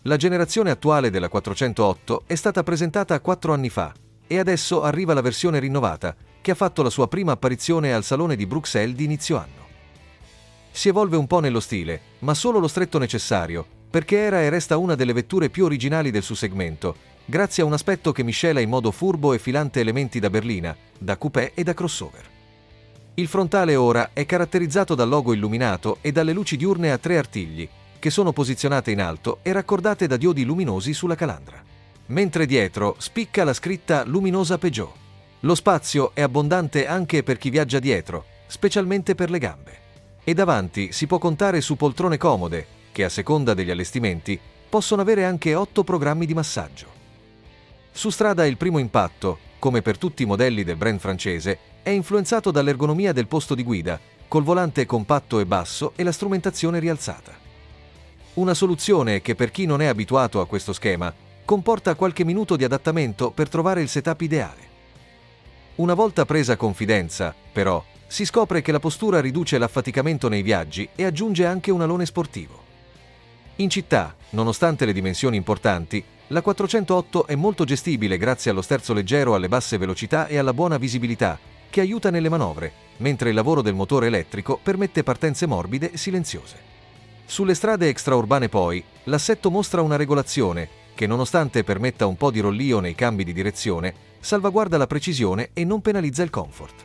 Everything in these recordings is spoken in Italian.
La generazione attuale della 408 è stata presentata 4 anni fa e adesso arriva la versione rinnovata, che ha fatto la sua prima apparizione al Salone di Bruxelles di inizio anno. Si evolve un po' nello stile, ma solo lo stretto necessario, perché era e resta una delle vetture più originali del suo segmento, grazie a un aspetto che miscela in modo furbo e filante elementi da berlina, da coupé e da crossover. Il frontale ora è caratterizzato dal logo illuminato e dalle luci diurne a 3 artigli, che sono posizionate in alto e raccordate da diodi luminosi sulla calandra. Mentre dietro spicca la scritta luminosa Peugeot. Lo spazio è abbondante anche per chi viaggia dietro, specialmente per le gambe. E davanti si può contare su poltrone comode, che a seconda degli allestimenti possono avere anche 8 programmi di massaggio. Su strada il primo impatto, come per tutti i modelli del brand francese, è influenzato dall'ergonomia del posto di guida, col volante compatto e basso e la strumentazione rialzata. Una soluzione che per chi non è abituato a questo schema comporta qualche minuto di adattamento per trovare il setup ideale. Una volta presa confidenza, però, si scopre che la postura riduce l'affaticamento nei viaggi e aggiunge anche un alone sportivo. In città, nonostante le dimensioni importanti, la 408 è molto gestibile grazie allo sterzo leggero alle basse velocità e alla buona visibilità, che aiuta nelle manovre, mentre il lavoro del motore elettrico permette partenze morbide e silenziose. Sulle strade extraurbane poi, l'assetto mostra una regolazione che, nonostante permetta un po' di rollio nei cambi di direzione, salvaguarda la precisione e non penalizza il comfort.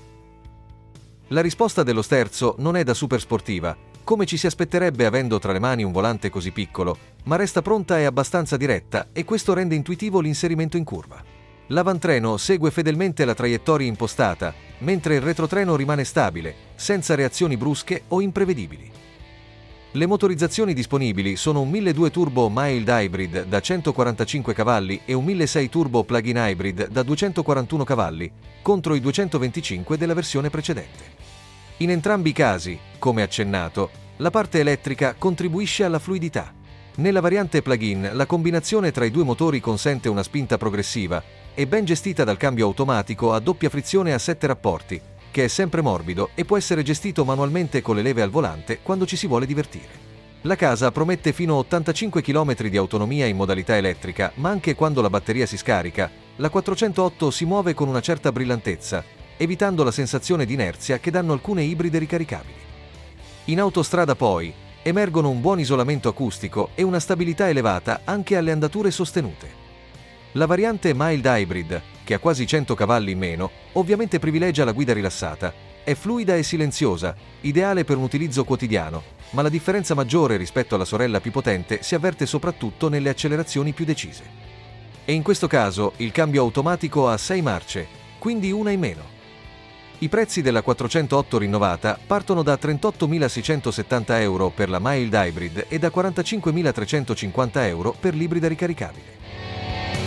La risposta dello sterzo non è da super sportiva, come ci si aspetterebbe avendo tra le mani un volante così piccolo, ma resta pronta e abbastanza diretta e questo rende intuitivo l'inserimento in curva. L'avantreno segue fedelmente la traiettoria impostata, mentre il retrotreno rimane stabile, senza reazioni brusche o imprevedibili. Le motorizzazioni disponibili sono un 1200 turbo mild hybrid da 145 cavalli e un 1600 turbo plug-in hybrid da 241 cavalli, contro i 225 della versione precedente. In entrambi i casi, come accennato, la parte elettrica contribuisce alla fluidità. Nella variante plug-in la combinazione tra i due motori consente una spinta progressiva e ben gestita dal cambio automatico a doppia frizione a 7 rapporti, che è sempre morbido e può essere gestito manualmente con le leve al volante quando ci si vuole divertire. La casa promette fino a 85 km di autonomia in modalità elettrica, ma anche quando la batteria si scarica, la 408 si muove con una certa brillantezza, evitando la sensazione di inerzia che danno alcune ibride ricaricabili. In autostrada poi, emergono un buon isolamento acustico e una stabilità elevata anche alle andature sostenute. La variante mild hybrid, che ha quasi 100 cavalli in meno, ovviamente privilegia la guida rilassata. È fluida e silenziosa, ideale per un utilizzo quotidiano, ma la differenza maggiore rispetto alla sorella più potente si avverte soprattutto nelle accelerazioni più decise. E in questo caso il cambio automatico ha 6 marce, quindi una in meno. I prezzi della 408 rinnovata partono da 38.670 euro per la mild hybrid e da 45.350 euro per l'ibrida ricaricabile.